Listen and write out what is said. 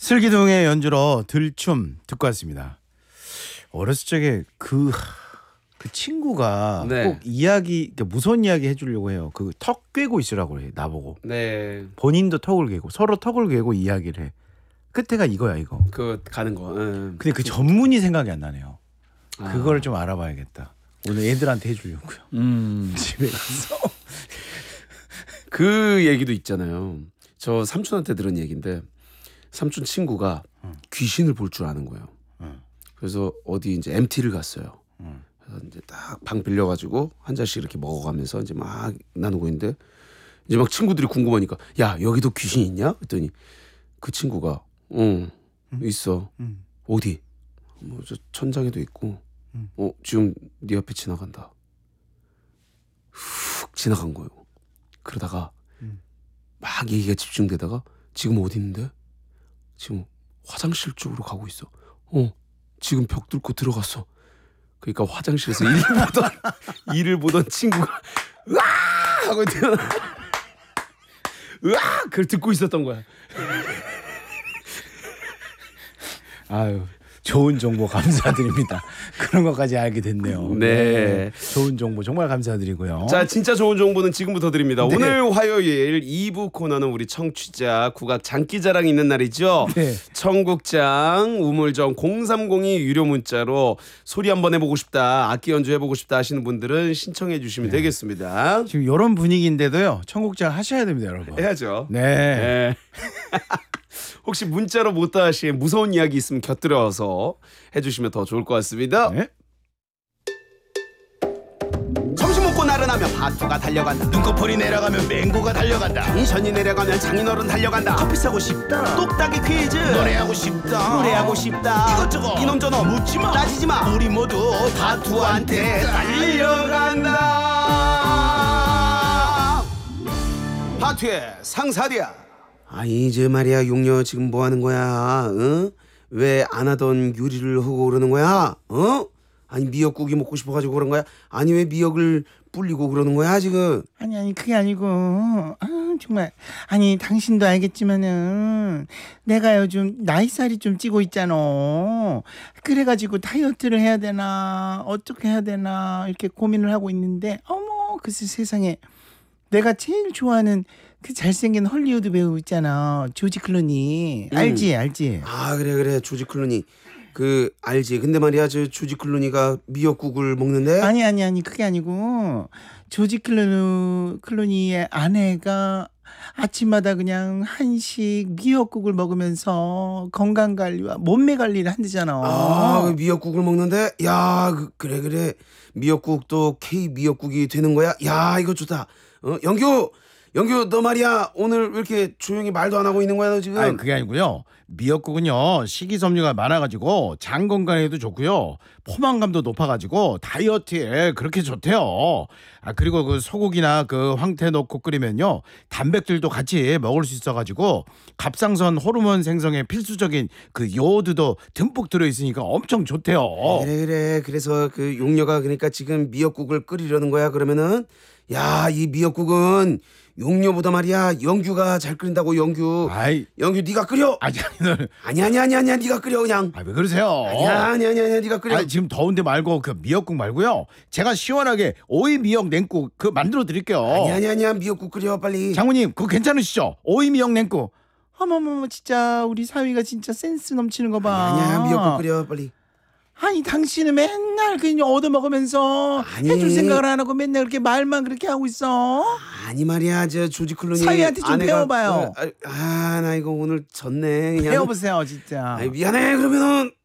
슬기둥의 연주로 들춤 듣고 왔습니다. 어렸을 적에 그 친구가 네. 꼭 이야기, 무서운 이야기 해주려고 해요. 그 턱 꿰고 있으라고 해, 나보고. 네. 본인도 턱을 꿰고 서로 턱을 꿰고 이야기를 해. 끝에가 이거야, 이거. 그 가는 거. 근데 그 전문이 생각이 안 나네요. 아. 그걸 좀 알아봐야겠다. 오늘 애들한테 해주려고요. 집에 가서. 그 얘기도 있잖아요. 저 삼촌한테 들은 얘기인데 삼촌 친구가 귀신을 볼 줄 아는 거예요. 그래서 어디 이제 MT를 갔어요. 그래서 이제 딱 방 빌려가지고 한 잔씩 이렇게 먹어가면서 이제 막 나누고 있는데 이제 막 친구들이 궁금하니까 야 여기도 귀신 있냐? 그랬더니 그 친구가 있어. 어디? 뭐 저 천장에도 있고. 지금 네 앞에 지나간다. 훅 지나간 거예요. 그러다가 막 얘기가 집중되다가 지금 어디 있는데? 지금 화장실 쪽으로 가고 있어. 지금 벽 뚫고 들어갔어. 그러니까 화장실에서 일을 보던 친구가 으아 하고 뛰어나. 으아 그걸 듣고 있었던 거야. 아유, 좋은 정보 감사드립니다. 그런 것까지 알게 됐네요. 네. 좋은 정보 정말 감사드리고요. 자, 진짜 좋은 정보는 지금부터 드립니다. 네. 오늘 화요일 2부 코너는 우리 청취자 국악 장기자랑 있는 날이죠. 네. 청국장 우물정 0302 유료 문자로 소리 한번 해보고 싶다, 악기 연주 해보고 싶다 하시는 분들은 신청해 주시면 되겠습니다. 지금 이런 분위기인데도요. 청국장 하셔야 됩니다, 여러분. 해야죠. 네. 네. 혹시 문자로 못다 하신 무서운 이야기 있으면 곁들여서 해주시면 더 좋을 것 같습니다. 네. 점심 먹고 나른하면 바투가 달려간다. 눈꺼풀이 내려가면 맹고가 달려간다. 텐션이 내려가면 장인어른 달려간다. 커피 사고 싶다. 똑딱이 퀴즈 노래하고 싶다. 노래하고 싶다. 이것저것 이놈 저놈 묻지마. 따지지마. 우리 모두 바투한테 달려간다. 바투의 상사리야. 이제 말이야 용녀 지금 뭐 하는 거야? 왜 안 하던 요리를 하고 그러는 거야? 아니 미역국이 먹고 싶어가지고 그런 거야? 아니 왜 미역을 불리고 그러는 거야 지금? 아니 그게 아니고 정말 아니 당신도 알겠지만은 내가 요즘 나이살이 좀 찌고 있잖아. 그래가지고 다이어트를 해야 되나 어떻게 해야 되나 이렇게 고민을 하고 있는데 어머 글쎄 세상에 내가 제일 좋아하는 그 잘생긴 헐리우드 배우 있잖아 조지 클루니 알지? 아 그래 조지 클루니 그 알지. 근데 말이야 저 조지 클루니가 미역국을 먹는데 아니 그게 아니고 조지 클루니의 아내가 아침마다 그냥 한식 미역국을 먹으면서 건강 관리와 몸매 관리를 한대잖아. 그 미역국을 먹는데 야 그래 미역국도 K 미역국이 되는 거야. 야 이거 좋다. 영규 너 말이야 오늘 왜 이렇게 조용히 말도 안 하고 있는 거야 너 지금? 아니 그게 아니고요. 미역국은요 식이섬유가 많아가지고 장 건강에도 좋고요. 포만감도 높아가지고 다이어트에 그렇게 좋대요. 그리고 그 소고기나 그 황태 넣고 끓이면요 단백질도 같이 먹을 수 있어가지고 갑상선 호르몬 생성에 필수적인 그 요오드도 듬뿍 들어있으니까 엄청 좋대요. 그래 그래서 그 용녀가 그러니까 지금 미역국을 끓이려는 거야. 그러면은 야 이 미역국은 용녀보다 말이야 영규가 잘 끓인다고. 영규 네가 끓여. 아니야 네가 끓여 그냥. 왜 그러세요? 아니야 네가 끓여. 지금 더운데 말고 그 미역국 말고요. 제가 시원하게 오이 미역 냉국 그 만들어 드릴게요. 아니야 미역국 끓여 빨리. 장모님 그거 괜찮으시죠? 오이 미역 냉국. 어머머머 진짜 우리 사위가 진짜 센스 넘치는 거 봐. 아니야 미역국 끓여 빨리. 아니 당신은 맨날 그냥 얻어먹으면서 해줄 생각을 안 하고 맨날 그렇게 말만 그렇게 하고 있어. 아니 말이야 저 조지 클루니 사위한테 좀 배워봐요. 나 이거 오늘 졌네 그냥. 배워보세요 진짜. 미안해. 그러면은